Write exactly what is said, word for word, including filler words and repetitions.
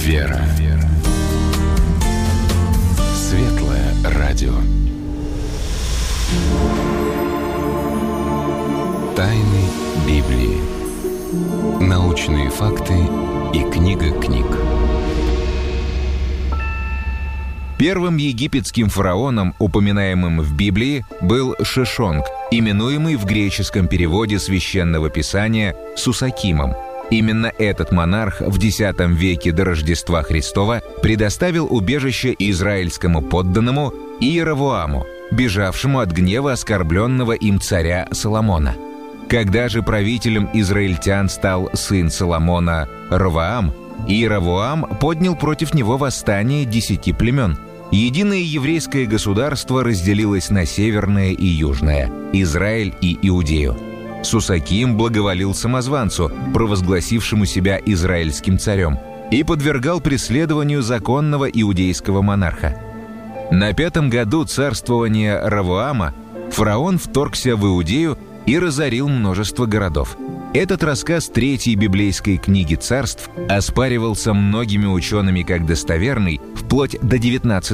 Вера. Вера. Светлое радио. Тайны Библии. Научные факты и книга книг. Первым египетским фараоном, упоминаемым в Библии, был Шишонг, именуемый в греческом переводе Священного Писания Сусакимом. Именно этот монарх в десятом веке до Рождества Христова предоставил убежище израильскому подданному Иеровоаму, бежавшему от гнева оскорбленного им царя Соломона. Когда же правителем израильтян стал сын Соломона Ровоам, Иеровоам поднял против него восстание десяти племен. Единое еврейское государство разделилось на северное и южное, Израиль и Иудею. Сусаким благоволил самозванцу, провозгласившему себя израильским царем, и подвергал преследованию законного иудейского монарха. На пятом году царствования Ровоама фараон вторгся в Иудею и разорил множество городов. Этот рассказ третьей библейской книги царств оспаривался многими учеными как достоверный вплоть до девятнадцатого